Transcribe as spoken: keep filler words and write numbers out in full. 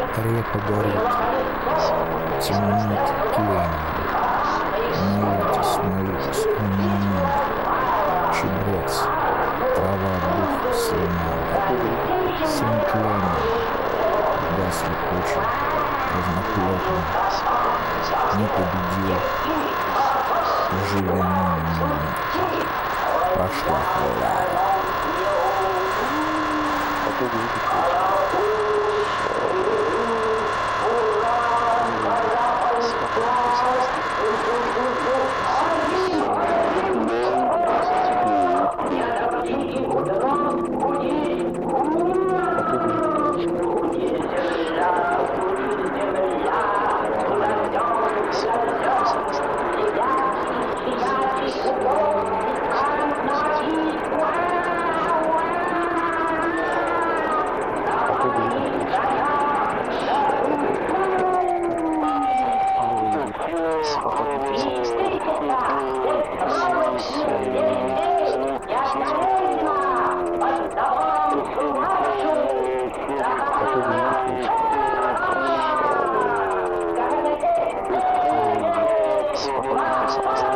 Репа горит, темнеет тление. Молитесь, молитесь, о Нинин, чебрец, трава дух сломала. Сын тления, гасли кучи, разноплотный, не победил, живя ныне, прошла хвала. Спокойно.